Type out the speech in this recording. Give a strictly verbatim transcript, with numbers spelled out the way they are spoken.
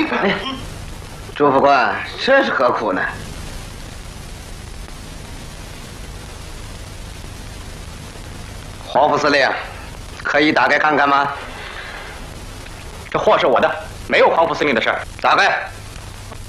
哎，朱副官，这是何苦呢？黄副司令，可以打开看看吗？ 这货是我的，没有黄副司令的事儿。 打开。